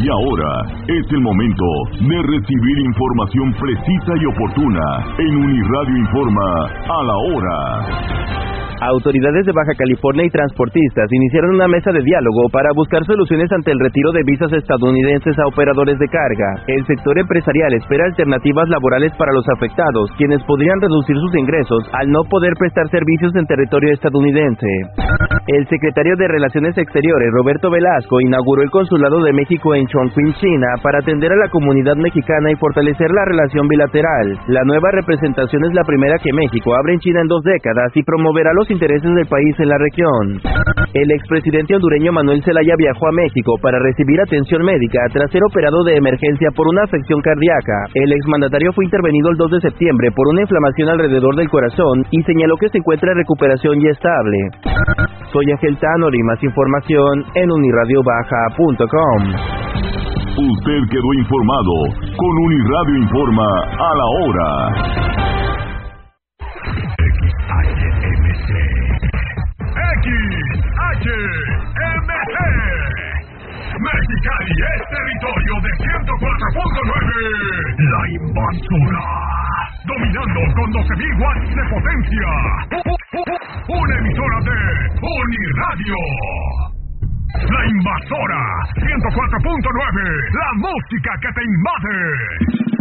Y ahora es el momento de recibir información precisa y oportuna en Uniradio Informa a la hora. Autoridades de Baja California y transportistas iniciaron una mesa de diálogo para buscar soluciones ante el retiro de visas estadounidenses a operadores de carga. El sector empresarial espera alternativas laborales para los afectados, quienes podrían reducir sus ingresos al no poder prestar servicios en territorio estadounidense. El secretario de Relaciones Exteriores, Roberto Velasco, inauguró el Consulado de México en Chongqing, China, para atender a la comunidad mexicana y fortalecer la relación bilateral. La nueva representación es la primera que México abre en China en 2 décadas y promoverá los intereses del país en la región. El expresidente hondureño Manuel Zelaya viajó a México para recibir atención médica tras ser operado de emergencia por una afección cardíaca. El exmandatario fue intervenido el 2 de septiembre por una inflamación alrededor del corazón y señaló que se encuentra en recuperación y estable. Soy Ángel Tanor y más información en unirradiobaja.com. Usted quedó informado con Uniradio Informa a la hora. XHMC Mexicali es territorio de 104.9. La Invasora, dominando con 12.000 watts de potencia. Una emisora de Uniradio. La Invasora 104.9, la música que te invade.